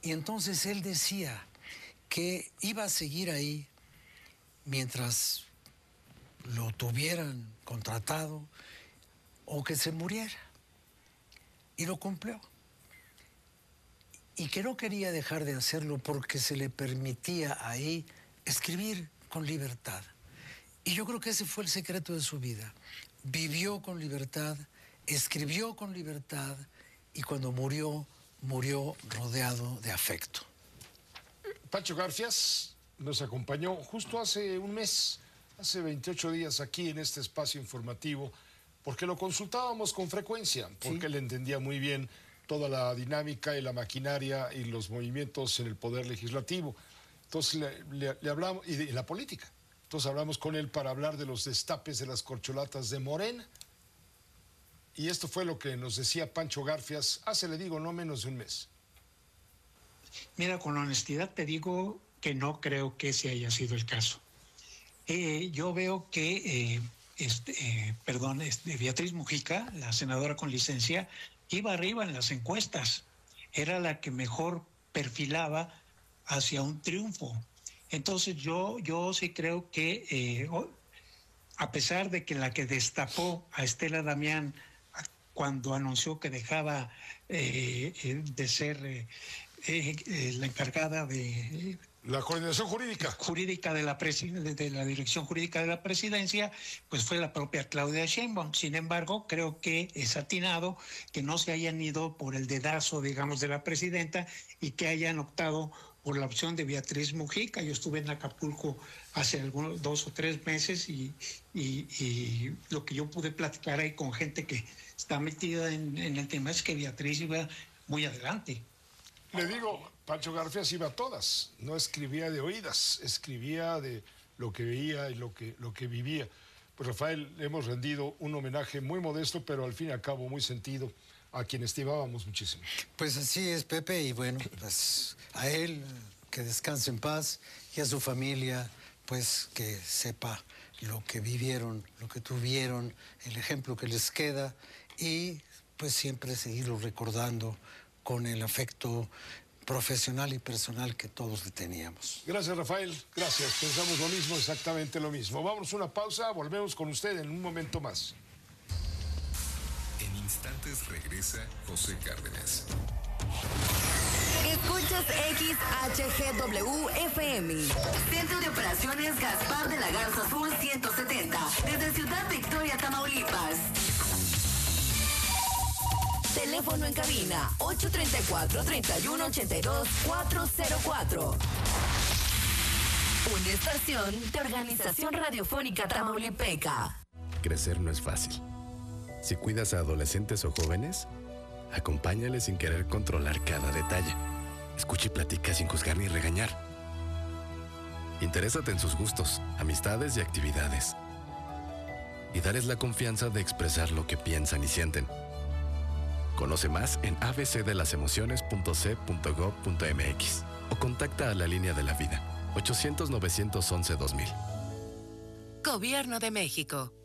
Y entonces él decía que iba a seguir ahí mientras lo tuvieran contratado o que se muriera. Y lo cumplió. Y que no quería dejar de hacerlo porque se le permitía ahí escribir con libertad. Y yo creo que ese fue el secreto de su vida. Vivió con libertad, escribió con libertad y cuando murió, murió rodeado de afecto. Pancho Garfias nos acompañó justo hace un mes, hace 28 días aquí en este espacio informativo, porque lo consultábamos con frecuencia, porque Sí. él entendía muy bien toda la dinámica y la maquinaria y los movimientos en el poder legislativo. Entonces le hablamos, y de la política. Entonces hablamos con él para hablar de los destapes de las corcholatas de Morena. Y esto fue lo que nos decía Pancho Garfias hace, le digo, no menos de un mes. Mira, con honestidad te digo que no creo que ese haya sido el caso. Yo veo que, Beatriz Mujica, la senadora con licencia, iba arriba en las encuestas. Era la que mejor perfilaba hacia un triunfo. Entonces yo sí creo que, a pesar de que la que destapó a Estela Damián cuando anunció que dejaba de ser la encargada de la coordinación jurídica de la dirección jurídica de la presidencia, pues fue la propia Claudia Sheinbaum. Sin embargo, creo que es atinado que no se hayan ido por el dedazo, digamos, de la presidenta y que hayan optado por la opción de Beatriz Mujica. Yo estuve en Acapulco hace 2 o 3 meses y lo que yo pude platicar ahí con gente que está metida en el tema es que Beatriz iba muy adelante. Le digo, Pancho Garfias iba a todas, no escribía de oídas, escribía de lo que veía y lo que vivía. Pues Rafael, le hemos rendido un homenaje muy modesto, pero al fin y al cabo muy sentido, a quien estimábamos muchísimo. Pues así es, Pepe, y bueno, pues a él que descanse en paz y a su familia, pues que sepa lo que vivieron, lo que tuvieron, el ejemplo que les queda y pues siempre seguirlo recordando con el afecto profesional y personal que todos le teníamos. Gracias, Rafael. Gracias. Pensamos lo mismo, exactamente lo mismo. Vámonos a una pausa, volvemos con usted en un momento más. En instantes regresa José Cárdenas. Escuchas XHGW-FM. Centro de Operaciones Gaspar de la Garza Sur 170. Desde Ciudad Victoria, Tamaulipas. Teléfono en cabina 834-3182-404. Una estación de Organización Radiofónica Tamaulipeca. Crecer no es fácil. Si cuidas a adolescentes o jóvenes, acompáñales sin querer controlar cada detalle. Escucha y platica sin juzgar ni regañar. Interésate en sus gustos, amistades y actividades. Y dales la confianza de expresar lo que piensan y sienten. Conoce más en abcdelasemociones.c.gov.mx o contacta a la Línea de la Vida, 800-911-2000. Gobierno de México.